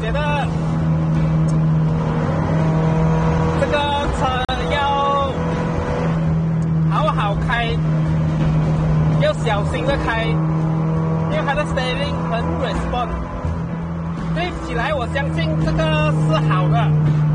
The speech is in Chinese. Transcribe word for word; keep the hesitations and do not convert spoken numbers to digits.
觉得这个车要好好开，要小心的开，因为它的 steering 很 respond。对起来，我相信这个是好的。